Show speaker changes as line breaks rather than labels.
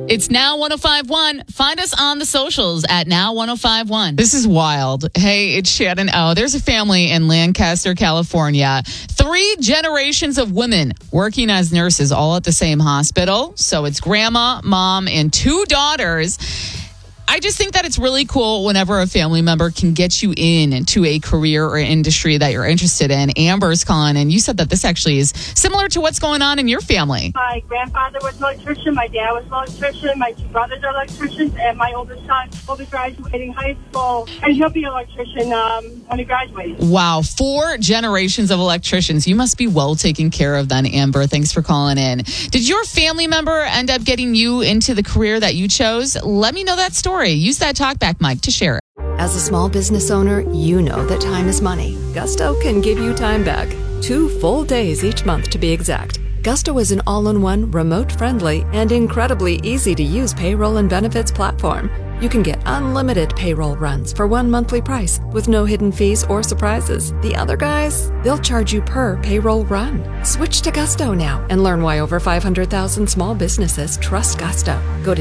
It's Now 1051. Find us on the socials at Now 1051. This is wild. Hey, it's Shannon O. There's a family in Lancaster, California. 3 generations of women working as nurses all at the same hospital. So it's grandma, mom, and 2 daughters. I just think that it's really cool whenever a family member can get you into a career or industry that you're interested in. Amber's calling, and you said that this actually is similar to what's going on in your family.
My grandfather was an electrician, my dad was an electrician, my 2 brothers are electricians, and my oldest son will be graduating high school, and he'll be an electrician when he graduates.
Wow, 4 generations of electricians. You must be well taken care of then, Amber. Thanks for calling in. Did your family member end up getting you into the career that you chose? Let me know that story. Use that talkback mic to share it.
As a small business owner, you know that time is money. Gusto can give you time back. 2 full days each month to be exact. Gusto is an all-in-one, remote-friendly, and incredibly easy-to-use payroll and benefits platform. You can get unlimited payroll runs for 1 monthly price with no hidden fees or surprises. The other guys, they'll charge you per payroll run. Switch to Gusto now and learn why over 500,000 small businesses trust Gusto. Go to